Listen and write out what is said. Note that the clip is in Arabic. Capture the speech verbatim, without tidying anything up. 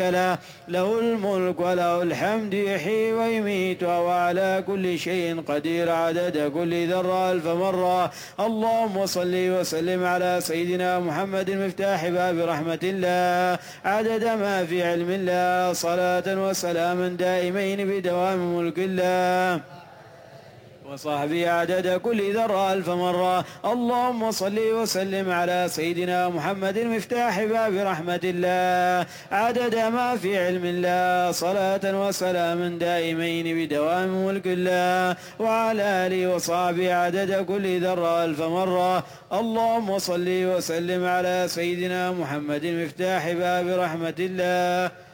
له له الملك وله الحمد يحيي ويميت وهو على كل شيء قدير عدد كل ذرة ألف مرة. اللهم صل وسلم على سيدنا محمد مفتاح باب رحمة الله عدد ما في علم الله صلاة وسلاما دائمين بدوام ملك الله وصحبه عدد كل ذرة ألف مرة. اللهم صل وسلم على سيدنا محمد مفتاح باب رحمة الله عدد ما في علم الله صلاة وسلاما دائمين بدوام ملك الله وعلى آله وصحبه عدد كل ذرة ألف مرة. اللهم صل وسلم على سيدنا محمد مفتاح باب رحمة الله